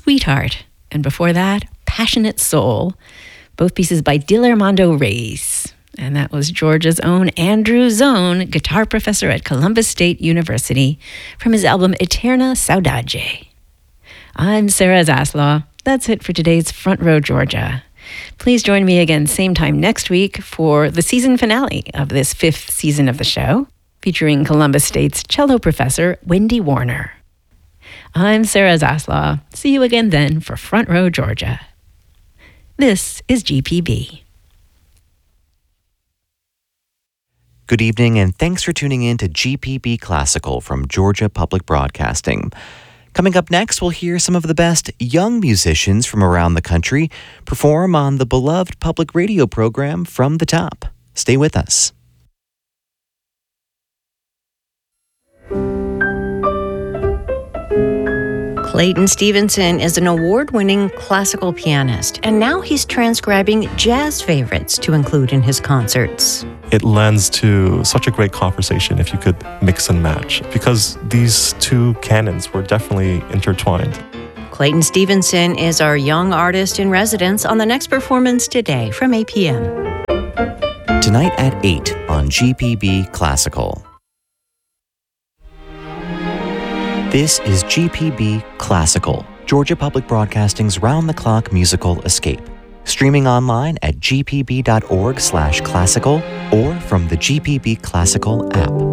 Sweetheart, and before that, Passionate Soul, both pieces by Dilermando Reis. And that was Georgia's own Andrew Zone, guitar professor at Columbus State University, from his album Eterna Saudade. I'm Sarah Zaslaw. That's it for today's Front Row Georgia. Please join me again same time next week for the season finale of this 5th season of the show, featuring Columbus State's cello professor, Wendy Warner. I'm Sarah Zaslaw. See you again then for Front Row Georgia. This is GPB. Good evening, and thanks for tuning in to GPB Classical from Georgia Public Broadcasting. Coming up next, we'll hear some of the best young musicians from around the country perform on the beloved public radio program From the Top. Stay with us. Clayton Stevenson is an award-winning classical pianist, and now he's transcribing jazz favorites to include in his concerts. It lends to such a great conversation if you could mix and match, because these two canons were definitely intertwined. Clayton Stevenson is our young artist in residence on the next performance today from 8 p.m. Tonight at 8 on GPB Classical. This is GPB Classical, Georgia Public Broadcasting's round-the-clock musical escape. Streaming online at gpb.org/classical or from the GPB Classical app.